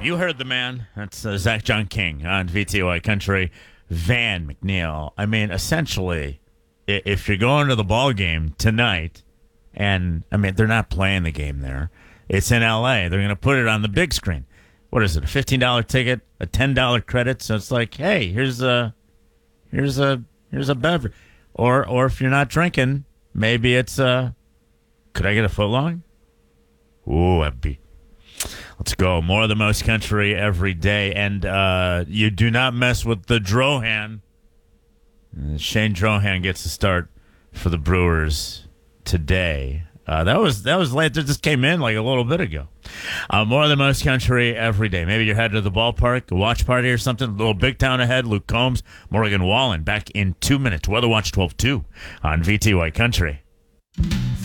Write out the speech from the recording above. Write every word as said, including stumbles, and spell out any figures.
You heard the man. That's uh, Zach John King on V T Y Country. Van McNeil. I mean, essentially, i- if you're going to the ball game tonight, and I mean, they're not playing the game there. It's in L A. They're going to put it on the big screen. What is it? A fifteen dollars ticket, a ten dollars credit. So it's like, hey, here's a, here's a, here's a beverage. Or, or if you're not drinking, maybe it's a. Could I get a footlong? Ooh, I'd be. Let's go. More of the most country every day. And uh, you do not mess with the Drohan. Uh, Shane Drohan gets the start for the Brewers today. Uh, that was that was late. That just came in like a little bit ago. Uh, more of the most country every day. Maybe you're headed to the ballpark, a watch party or something. A little big town ahead. Luke Combs, Morgan Wallen back in two minutes. Weather Watch twelve two on V T Y Country.